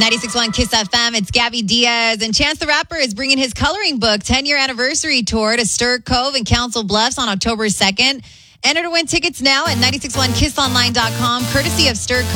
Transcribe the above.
96.1 Kiss FM, it's Gabby Diaz. And Chance the Rapper is bringing his coloring book 10-year anniversary tour to Stir Cove and Council Bluffs on October 2nd. Enter to win tickets now at 961kissonline.com, courtesy of Stir Cove.